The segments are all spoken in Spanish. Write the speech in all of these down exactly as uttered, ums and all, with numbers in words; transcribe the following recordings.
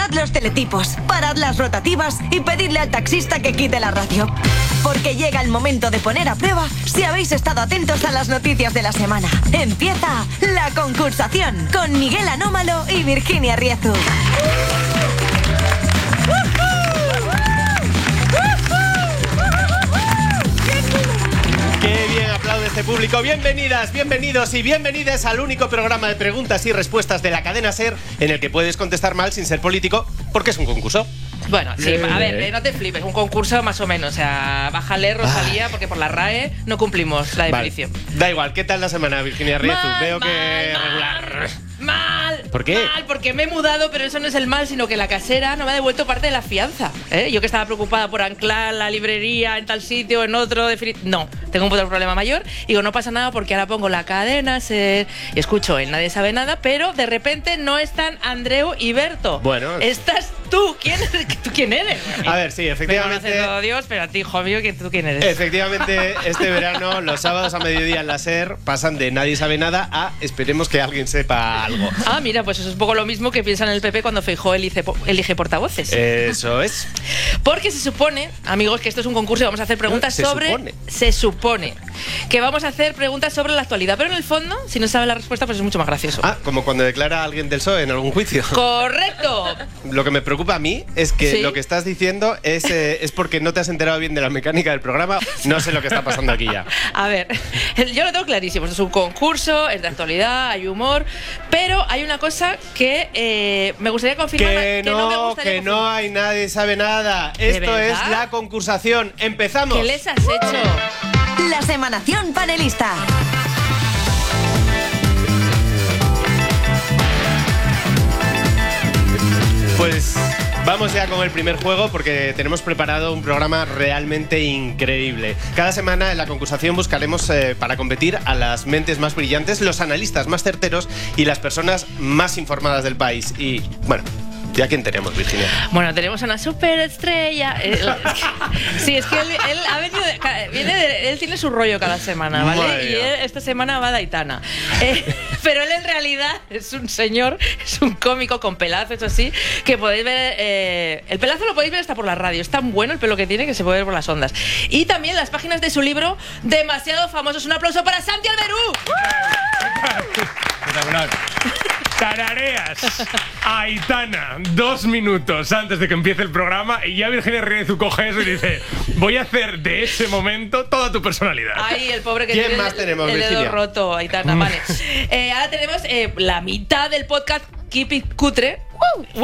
Borrad los teletipos, parad las rotativas y pedidle al taxista que quite la radio. Porque llega el momento de poner a prueba si habéis estado atentos a las noticias de la semana. Empieza La Concursación con Miguel Anómalo y Virginia Riezu. ¡Qué bien aplaude este público! Bienvenidas, bienvenidos y bienvenidas al único programa de preguntas y respuestas de la cadena SER en el que puedes contestar mal sin ser político, porque es un concurso. Bueno, sí, a ver, eh, no te flipes, un concurso más o menos, o sea, bájale Rosalía, porque por la R A E no cumplimos la definición. Vale. Da igual, ¿qué tal la semana, Virginia Riezu? Mal, Veo mal, que mal, regular. Mal. ¿Por qué? Mal, porque me he mudado, pero eso no es el mal, sino que la casera no me ha devuelto parte de la fianza. ¿eh? Yo que estaba preocupada por anclar la librería en tal sitio, en otro, no, tengo un problema mayor. Y digo, no pasa nada porque ahora pongo la cadena SER y escucho el Nadie Sabe Nada, pero de repente no están Andreu y Berto. Bueno, estás tú. ¿Quién eres? ¿Tú quién eres? A ver, sí, efectivamente. Me conoce todo Dios, pero a ti, hijo mío, ¿tú quién eres? Efectivamente, este verano los sábados a mediodía en la SER pasan de Nadie Sabe Nada a esperemos que alguien sepa algo. Ah, mira, pues eso es un poco lo mismo que piensan en el P P cuando Feijóo elige, elige portavoces. Eso es. Porque se supone, amigos, que esto es un concurso y vamos a hacer preguntas se sobre... Supone. Se supone que vamos a hacer preguntas sobre la actualidad, pero en el fondo, si no sabe la respuesta, pues es mucho más gracioso. Ah, como cuando declara a alguien del P S O E en algún juicio. ¡Correcto! Lo que me preocupa a mí es que ¿Sí? lo que estás diciendo es, eh, es porque no te has enterado bien de la mecánica del programa. No sé lo que está pasando aquí ya. A ver, yo lo tengo clarísimo. Esto es un concurso, es de actualidad, hay humor, pero hay una cosa que eh, me gustaría confirmar. Que, que no, no, me gustaría que no hay Nadie Sabe Nada. Esto verdad? es La Concursación. Empezamos. ¿Qué les has hecho? La Semanación Panelista. Pues vamos ya con el primer juego porque tenemos preparado un programa realmente increíble. Cada semana en La Concursación buscaremos eh, para competir a las mentes más brillantes, los analistas más certeros y las personas más informadas del país. Y bueno, ¿ya quién tenemos, Virginia? Bueno, tenemos a una superestrella. Eh, sí, es que él, él ha venido de, viene de, él tiene su rollo cada semana, ¿vale? Madre y él, esta semana va de Aitana. Eh, pero él en realidad es un señor, es un cómico con pelazo, eso sí, que podéis ver. Eh, el pelazo lo podéis ver hasta por la radio. Es tan bueno el pelo que tiene que se puede ver por las ondas. Y también las páginas de su libro, Demasiado Famosos. Un aplauso para Santi Alberú. Espectacular. Tarareas a Aitana dos minutos antes de que empiece el programa y ya Virginia Riezu coge eso y dice: voy a hacer de ese momento toda tu personalidad. Ay, el pobre que ¿Quién tiene más el, tenemos, el dedo Virginia? roto, Aitana, vale. Eh, ahora tenemos eh, la mitad del podcast Keep It Cutre. ¡Woo! ¡Woo!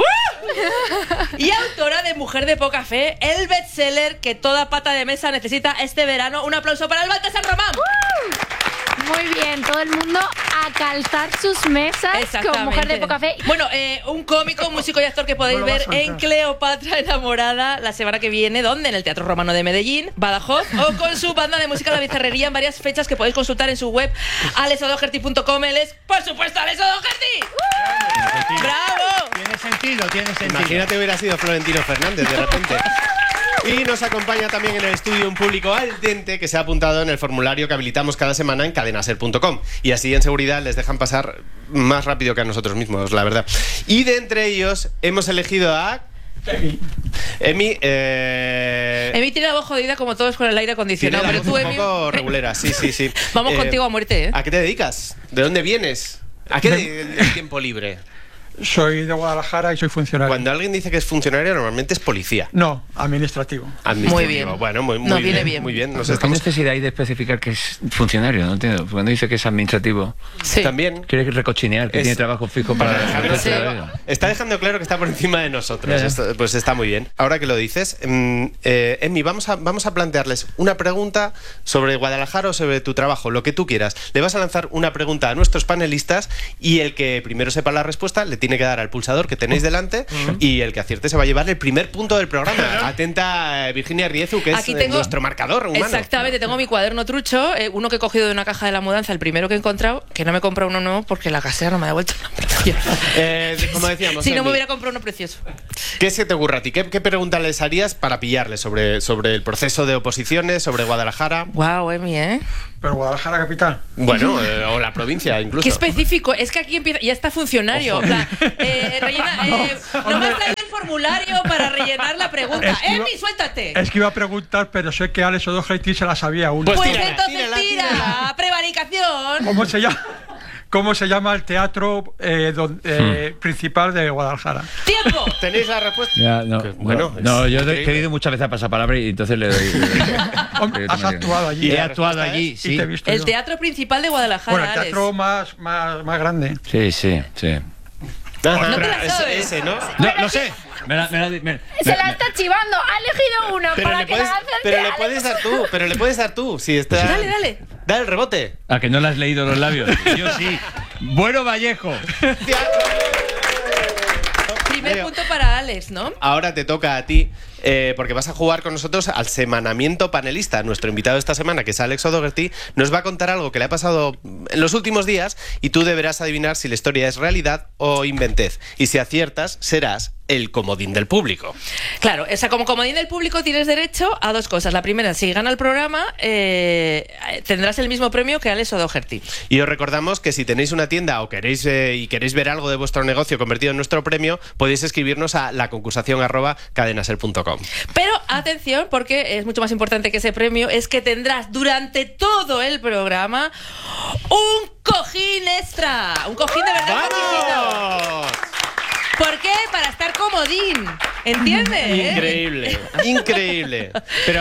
Y autora de Mujer de Poca Fe, el bestseller que toda pata de mesa necesita este verano. Un aplauso para el Baltasar Román. Muy bien, todo el mundo a calzar sus mesas con Mujer de Poca Fe. Bueno, eh, un cómico, músico y actor que podéis No lo ver vas a en Cleopatra Enamorada la semana que viene. ¿Dónde? En el Teatro Romano de Medellín, Badajoz, o con su banda de música La Bizarrería en varias fechas que podéis consultar en su web alex doherty punto com. Él es, por supuesto, Alex Doherty. ¡Bravo! Tiene sentido, tiene sentido. Imagínate hubiera sido Florentino Fernández de repente. Y nos acompaña también en el estudio un público al dente que se ha apuntado en el formulario que habilitamos cada semana en cadenaser punto com. Y así en seguridad les dejan pasar más rápido que a nosotros mismos, la verdad. Y de entre ellos hemos elegido a... Emi. Emi, eh... Emi tiene la voz jodida como todos con el aire acondicionado. Tiene la Pero voz tú, un Emi... poco regulera, sí, sí, sí. Vamos Eh, contigo a muerte, ¿eh? ¿A qué te dedicas? ¿De dónde vienes? ¿A qué de- el tiempo libre? Soy de Guadalajara y soy funcionario. Cuando alguien dice que es funcionario, normalmente es policía. No, administrativo. Administrativo. Muy bien. Bueno, muy, muy Nos bien, viene bien. Muy bien. Nos ¿Qué estamos... necesidad hay de especificar que es funcionario? No entiendo. Cuando dice que es administrativo, Sí. También quiere recochinear que Es- tiene trabajo fijo para para dejarnos el resto de la claro, vida. está dejando claro que está por encima de nosotros. Ya, ya. Esto, pues está muy bien. Ahora que lo dices, mm, eh, Emi, vamos a, vamos a plantearles una pregunta sobre Guadalajara o sobre tu trabajo, lo que tú quieras. Le vas a lanzar una pregunta a nuestros panelistas y el que primero sepa la respuesta le tiene que dar al pulsador que tenéis delante y el que acierte se va a llevar el primer punto del programa. Atenta, eh, Virginia Riezu, que es Aquí eh, tengo- nuestro marcador humano. Exactamente, tengo mi cuaderno trucho, eh, uno que he cogido de una caja de la mudanza, el primero que he encontrado, que no me he comprado uno nuevo porque la casera no me ha devuelto uno precioso. Eh, como decíamos, Si no Emi, me hubiera comprado uno precioso. ¿qué se te ocurre a ti? ¿Qué, qué pregunta les harías para pillarle sobre, sobre el proceso de oposiciones, sobre Guadalajara? Guau, Emi, ¿eh? Pero Guadalajara capital. Bueno, eh, o la provincia incluso. Qué específico, es que aquí empieza, ya está funcionario. En plan, eh, rellena, eh, no me has traído el formulario para rellenar la pregunta. Es que iba- Emi, suéltate. Es que iba a preguntar, pero sé que Alex O'Doherty se la sabía aún. Pues, Pues tírala, entonces tírala, tira, tírala. prevaricación. ¿Cómo se llama? ¿Cómo se llama el teatro eh, don- eh, Hmm. principal de Guadalajara? ¡Tiempo! ¿Tenéis la respuesta? Ya, no, Que, bueno, no, es no, yo he increíble. querido muchas veces a pasapalabra y entonces le doy. le doy- Hombre, has actuado allí. ¿Y He la actuado respuesta allí, Y sí. te he visto El yo. teatro principal de Guadalajara, Bueno, el Alex. teatro más, más, más grande. Sí, sí, sí. Ajá, No te la ese- sabes. ese, ¿no? No, lo sé. Me la- me la- me- Se me- la está chivando. Ha elegido una Pero para le que puedes, la acierte pero le Alex. puedes dar tú, pero le puedes dar tú. Si está... Dale, dale. Dale el rebote. ¿A que no le has leído los labios? Yo sí. Bueno, Vallejo. Primer punto para Alex, ¿no? Ahora te toca a ti, eh, porque vas a jugar con nosotros al semanamiento panelista. Nuestro invitado esta semana, que es Alex O'Doherty, nos va a contar algo que le ha pasado en los últimos días y tú deberás adivinar si la historia es realidad o inventez. Y si aciertas, serás el comodín del público. Claro, o sea, como comodín del público tienes derecho a dos cosas. La primera, si gana el programa, eh, tendrás el mismo premio que Alex O'Doherty. Y os recordamos que si tenéis una tienda o queréis eh, y queréis ver algo de vuestro negocio convertido en nuestro premio, podéis escribirnos a laconcursación arroba cadenaser punto com. Pero atención, porque es mucho más importante que ese premio, es que tendrás durante todo el programa un cojín extra. Un cojín de verdad. ¡Vamos! ¿Por qué? Para estar comodín. ¿Entiendes? eh? Increíble, increíble. Pero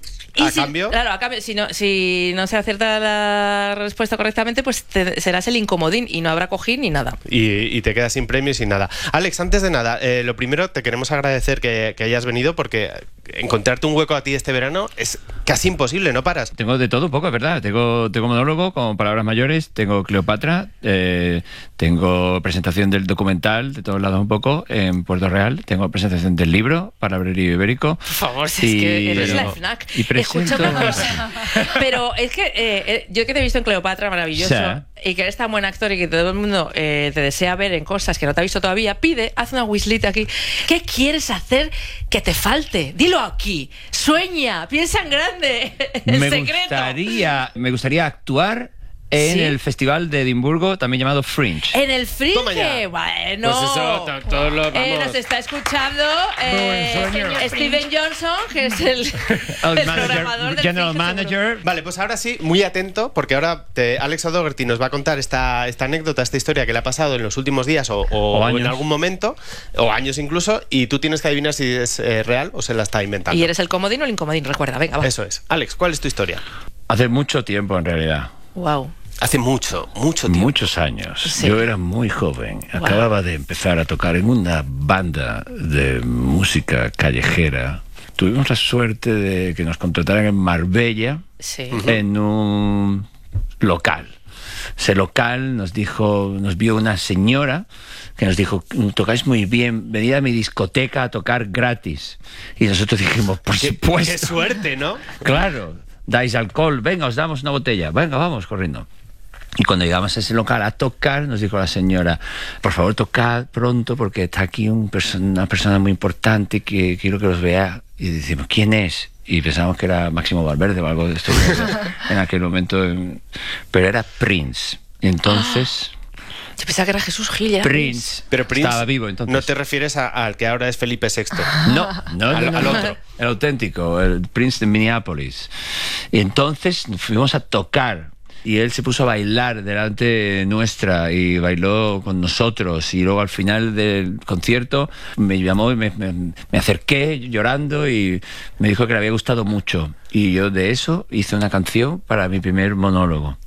Y a si- cambio, Claro, a cambio, si no, si no se acierta la respuesta correctamente, pues te- serás el incomodín y no habrá cojín ni nada. y, y te quedas sin premio y sin nada. Alex, antes de nada, eh, lo primero te queremos agradecer que, que hayas venido, porque encontrarte un hueco a ti este verano es casi imposible, no paras. Tengo de todo un poco, es verdad. Tengo, tengo monólogo con palabras mayores, tengo Cleopatra, eh, tengo presentación del documental, de todos lados un poco, en Puerto Real, tengo presentación del libro, Palabrerío Ibérico. Por favor, si es que eres la FNAC. Y presento- Escucha una cosa. Pero es que eh, eh, yo que te he visto en Cleopatra, maravilloso, Sí. y que eres tan buen actor y que todo el mundo eh, te desea ver en cosas que no te ha visto todavía, pide, haz una wishlist aquí. ¿Qué quieres hacer que te falte? Dilo aquí. Sueña, piensa en grande. El me secreto. gustaría, me gustaría actuar en ¿Sí? el Festival de Edimburgo, también llamado Fringe. En el Toma ya. Fringe, bueno. Pues eso, to- todos los- Eh, vamos. nos está escuchando eh, Buen sueño. Steven Johnson, que es el, El el manager- programador del general Fringe, manager. seguro. Vale, pues ahora sí, muy atento, porque ahora te- Alex O'Doherty nos va a contar esta, esta anécdota, esta historia que le ha pasado en los últimos días o, o- O o en años. algún momento, o años incluso, y tú tienes que adivinar si es eh, real o se la está inventando. Y eres el comodín o el incomodín, recuerda, venga, va. Eso es. Alex, ¿cuál es tu historia? Hace mucho tiempo, en realidad. Wow. Hace mucho, mucho tiempo. Muchos años. Sí. Yo era muy joven. Wow. Acababa de empezar a tocar en una banda de música callejera. Tuvimos la suerte de que nos contrataran en Marbella, Sí. en un local. Ese local nos dijo, nos vio una señora que nos dijo: tocáis muy bien, venid a mi discoteca a tocar gratis. Y nosotros dijimos, por Qué, supuesto. qué suerte, ¿no? Claro, dais alcohol, venga, os damos una botella, venga, vamos, corriendo. Y cuando llegamos a ese local a tocar, nos dijo la señora: por favor, tocad pronto porque está aquí un perso- una persona muy importante que quiero que los vea. Y decimos, ¿quién es? Y pensamos que era Máximo Valverde o algo de esto en aquel momento. Pero era Prince. Y entonces, Yo pensaba que era Jesús Gil. ya. Prince, Pero Prince, estaba vivo entonces. no te refieres a- al que ahora es Felipe sexto. No, no, Al- no, no, al no. otro. El auténtico, el Prince de Minneapolis. Y entonces fuimos a tocar y él se puso a bailar delante nuestra y bailó con nosotros, y luego al final del concierto me llamó y me, me, me acerqué llorando y me dijo que le había gustado mucho, y yo de eso hice una canción para mi primer monólogo.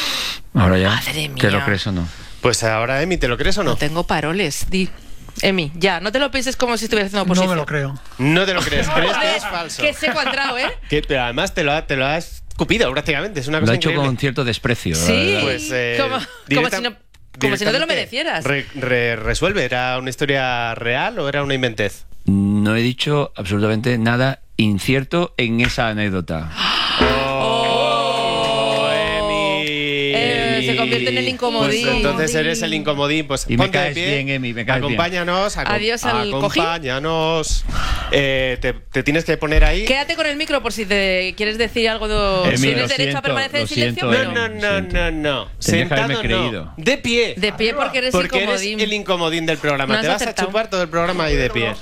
Ahora ya, Madre ¿te lo mía. crees o no? Pues ahora, Emi, ¿te lo crees o no? No tengo paroles. Di. Emi, ya, no te lo pienses como si estuvieras haciendo No oposición. me lo creo. No te lo crees, crees que Joder, es falso. Qué seco ha entrado, ¿eh? Que- pero además te lo, ha, te lo has escupido prácticamente, es una Lo cosa ha hecho increíble. con cierto desprecio. la Sí. verdad. Pues, eh, como, como directa- si no, como si no te lo directamente, merecieras. re- re- resuelve, ¿era una historia real o era una inventez? No he dicho absolutamente nada incierto en esa anécdota. ¡Oh, Emi! Eh, se convierte en el incomodín. Pues entonces eres el incomodín. Pues Y me ponte de caes pie, bien, Emi, me caes bien. acompáñanos, acom- Adiós al cojín. acompáñanos. Eh, te, te tienes que poner ahí. Quédate con el micro por si te quieres decir algo. De, Emi, ¿Tienes lo derecho siento, a permanecer en lo silencio? siento, No, Pero- no, no, no, no. Tenía que haberme Sentado creído. no. De pie. De pie porque eres Porque eres incomodín. el incomodín del programa. No has Te vas acertado. a chupar todo el programa ahí de pie.